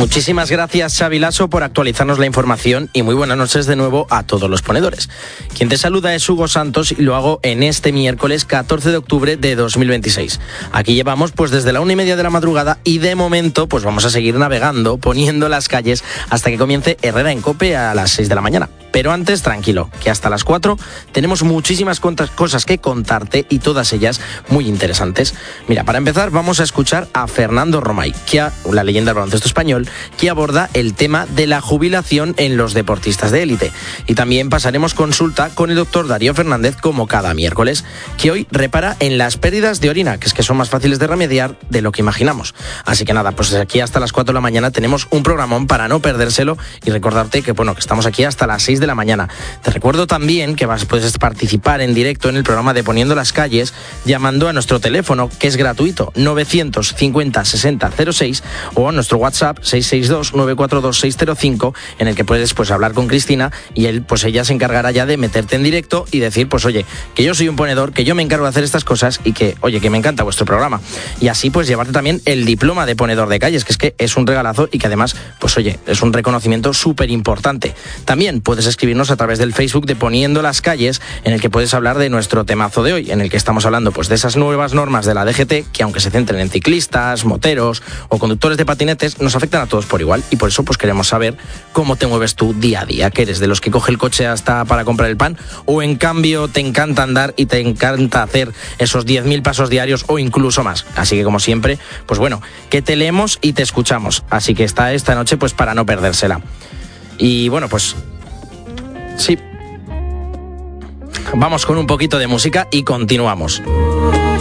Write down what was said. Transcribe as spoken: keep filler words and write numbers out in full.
Muchísimas gracias, Xavi Lasso, por actualizarnos la información y muy buenas noches de nuevo a todos los ponedores. Quien te saluda es Hugo Santos y lo hago en este miércoles catorce de octubre de dos mil veintiséis. Aquí llevamos pues desde la una y media de la madrugada y de momento pues vamos a seguir navegando, poniendo las calles hasta que comience Herrera en Cope a las seis de la mañana. Pero antes, tranquilo, que hasta las cuatro tenemos muchísimas cosas que contarte y todas ellas muy interesantes. Mira, para empezar vamos a escuchar a Fernando Romay, que ha, la leyenda del baloncesto español, que aborda el tema de la jubilación en los deportistas de élite. Y también pasaremos consulta con el doctor Darío Fernández, como cada miércoles, que hoy repara en las pérdidas de orina, que es que son más fáciles de remediar de lo que imaginamos. Así que nada, pues aquí hasta las cuatro de la mañana tenemos un programón para no perdérselo y recordarte que, bueno, que estamos aquí hasta las seis de la mañana. Te recuerdo también que vas, puedes participar en directo en el programa de Poniendo las Calles llamando a nuestro teléfono, que es gratuito, novecientos cincuenta sesenta cero seis, o a nuestro WhatsApp seis seis dos nueve cuatro dos seis cero cinco, en el que puedes pues hablar con Cristina y él pues ella se encargará ya de meterte en directo y decir pues oye, que yo soy un ponedor, que yo me encargo de hacer estas cosas y que oye, que me encanta vuestro programa. Y así pues llevarte también el diploma de ponedor de calles, que es que es un regalazo y que además pues oye, es un reconocimiento súper importante. También puedes escribirnos a través del Facebook de Poniendo las Calles, en el que puedes hablar de nuestro temazo de hoy, en el que estamos hablando pues de esas nuevas normas de la D G T que, aunque se centren en ciclistas, moteros o conductores de patinetes, nos afectan a todos por igual, y por eso pues queremos saber cómo te mueves tú día a día, que eres de los que coge el coche hasta para comprar el pan, o en cambio te encanta andar y te encanta hacer esos diez mil pasos diarios o incluso más. Así que, como siempre, pues bueno, que te leemos y te escuchamos, así que está esta noche pues para no perdérsela. Y bueno, pues sí, vamos con un poquito de música y continuamos.